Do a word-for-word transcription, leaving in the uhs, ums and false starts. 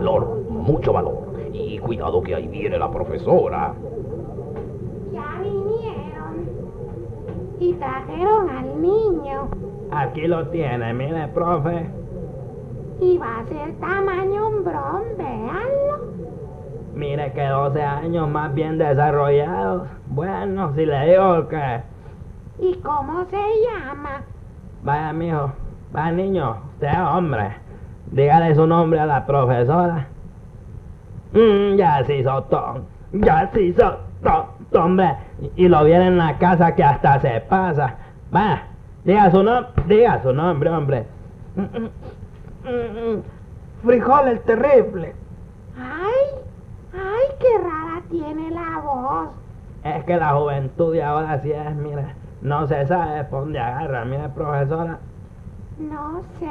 valor, mucho valor. Y cuidado que ahí viene la profesora. Ya vinieron y trajeron al niño. Aquí lo tiene, mire, profe. Y va a ser tamaño hombrón, véanlo. Mire que doce años más bien desarrollados. Bueno, si le digo que... ¿Y cómo se llama? Vaya, mijo, vaya, niño, usted es hombre. Dígale su nombre a la profesora. Mm, ya se hizo tonto, ya se hizo tonto, hombre. Y, y lo viene en la casa que hasta se pasa. Vaya, diga su nombre, diga su nombre, hombre. Mm, mm, mm, mm. Frijol el terrible. Ay, ay, qué rara tiene la voz. Es que la juventud de ahora sí es, mire, no se sabe por dónde agarra, mire, profesora. No sé.